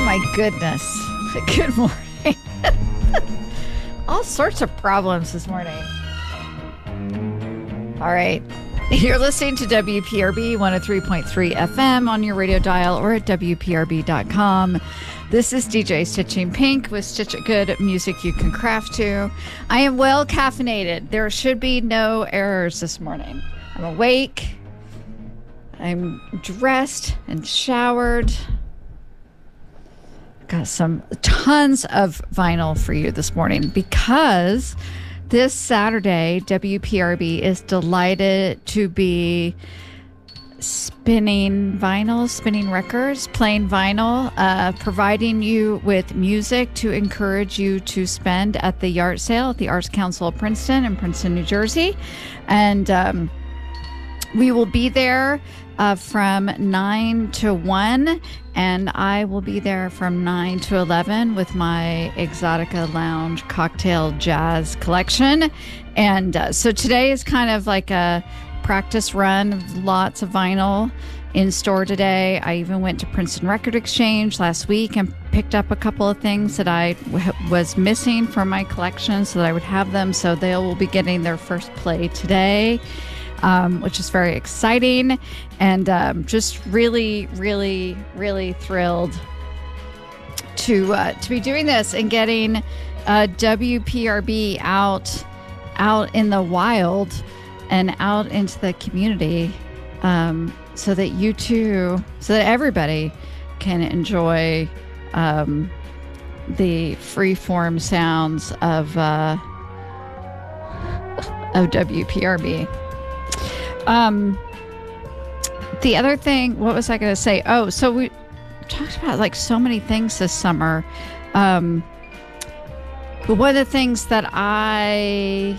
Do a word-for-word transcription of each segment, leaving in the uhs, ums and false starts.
my goodness. Good morning. All sorts of problems this morning. All right. You're listening to W P R B one oh three point three F M on your radio dial or at W P R B dot com. This is D J Stitching Pink with Stitch It Good music you can craft to. I am well caffeinated. There should be no errors this morning. I'm awake. I'm dressed and showered. Got some tons of vinyl for you this morning because this Saturday, W P R B is delighted to be spinning vinyl, spinning records, playing vinyl, uh, providing you with music to encourage you to spend at the yard sale at the Arts Council of Princeton in Princeton, New Jersey. And um, we will be there uh, from nine to one, and I will be there from nine to eleven with my Exotica Lounge cocktail jazz collection. And uh, so today is kind of like a practice run, lots of vinyl in store today. I even went to Princeton Record Exchange last week and picked up a couple of things that I w- was missing from my collection so that I would have them. So they will be getting their first play today. Um, which is very exciting, and um, just really, really, really thrilled to uh, to be doing this and getting uh, W P R B out out in the wild and out into the community, um, so that you too, so that everybody can enjoy um, the free-form sounds of uh, of W P R B. Um, the other thing, what was I going to say? Oh, so we talked about like so many things this summer. Um, but one of the things that I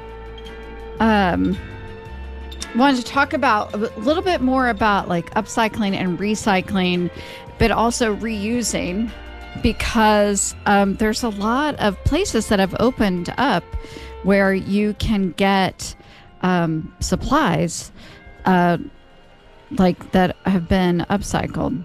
um, wanted to talk about a little bit more about like upcycling and recycling, but also reusing, because um, there's a lot of places that have opened up where you can get Um, supplies uh, like that have been upcycled.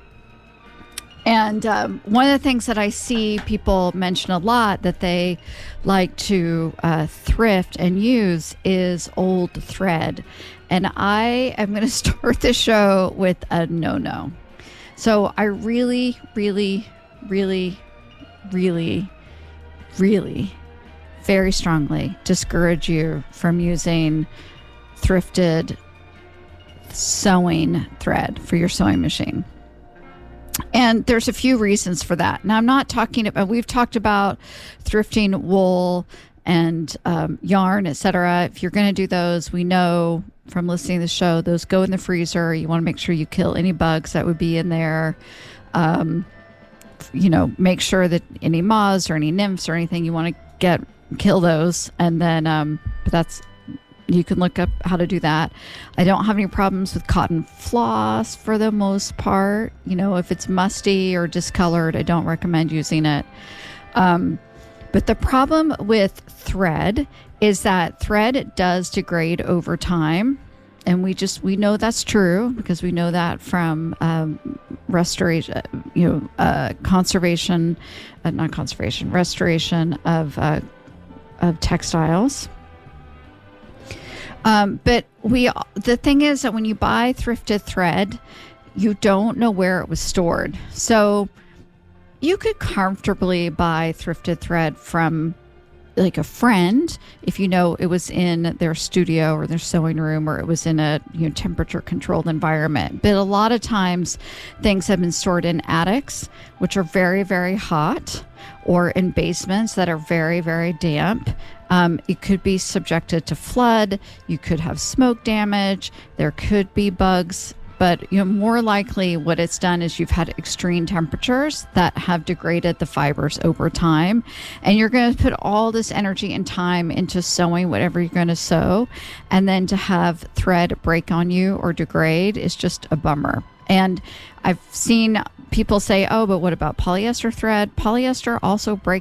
And um, one of the things that I see people mention a lot that they like to uh, thrift and use is old thread. And I am going to start the show with a no-no. So I really, really, really, really, really very strongly discourage you from using thrifted sewing thread for your sewing machine. And there's a few reasons for that. Now, I'm not talking about, we've talked about thrifting wool and um, yarn, et cetera. If you're going to do those, we know from listening to the show, those go in the freezer. You want to make sure you kill any bugs that would be in there. Um, you know, make sure that any moths or any nymphs or anything you want to get kill those, and then um but that's, you can look up how to do that. I don't have any problems with cotton floss for the most part. You know, if it's musty or discolored, I don't recommend using it. Um but the problem with thread is that thread does degrade over time, and we just we know that's true because we know that from um restoration, you know, uh conservation uh, not conservation restoration of uh of textiles. Um, but we, the thing is that when you buy thrifted thread, you don't know where it was stored. So you could comfortably buy thrifted thread from like a friend if you know it was in their studio or their sewing room, or it was in a, you know, temperature controlled environment. But a lot of times things have been stored in attics, which are very, very hot, or in basements that are very, very damp. Um, it could be subjected to flood. You could have smoke damage. There could be bugs. But, you know, more likely what it's done is you've had extreme temperatures that have degraded the fibers over time. And you're going to put all this energy and time into sewing whatever you're going to sew. And then to have thread break on you or degrade is just a bummer. And I've seen people say, oh, but what about polyester thread? Polyester also breaks